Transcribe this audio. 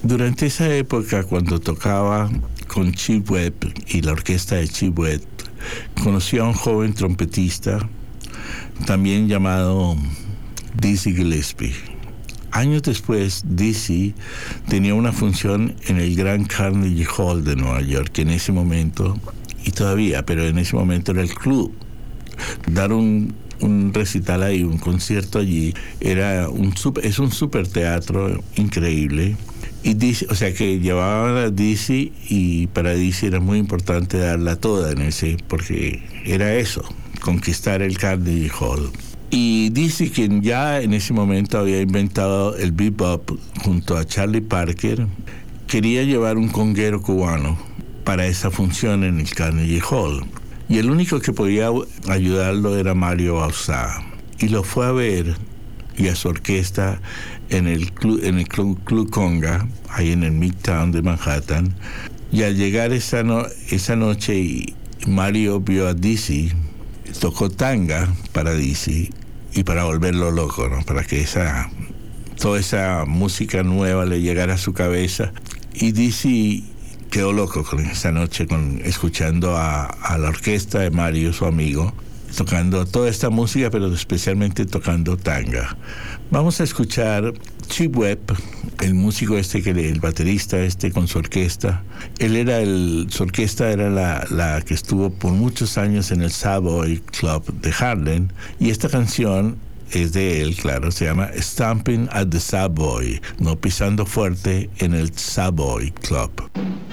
Durante esa época, cuando tocaba con Chief Webb y la orquesta de Chief Webb, conocí a un joven trompetista, también llamado Dizzy Gillespie. Años después, Dizzy tenía una función en el Gran Carnegie Hall de Nueva York, que en ese momento, y todavía, pero en ese momento era el club. Dar un recital ahí, un concierto allí, es un super teatro increíble. Y Dizzy, o sea que llevaban a Dizzy, y para Dizzy era muy importante darla toda en ese, porque era eso, conquistar el Carnegie Hall. Y Dizzy, quien ya en ese momento había inventado el bebop junto a Charlie Parker, quería llevar un conguero cubano para esa función en el Carnegie Hall. Y el único que podía ayudarlo era Mario Bauzá. Y lo fue a ver, y a su orquesta, en el Club Conga, ahí en el Midtown de Manhattan. Y al llegar esa noche, y Mario vio a Dizzy, tocó tanga para Dizzy y para volverlo loco, ¿no? Para que toda esa música nueva le llegara a su cabeza. Y Dizzy quedó loco con esa noche, escuchando a la orquesta de Mario, su amigo, tocando toda esta música, pero especialmente tocando tanga. Vamos a escuchar Chief Webb, el músico el baterista con su orquesta. Su orquesta era la que estuvo por muchos años en el Savoy Club de Harlem, y esta canción es de él, claro, se llama Stomping at the Savoy, no pisando fuerte en el Savoy Club.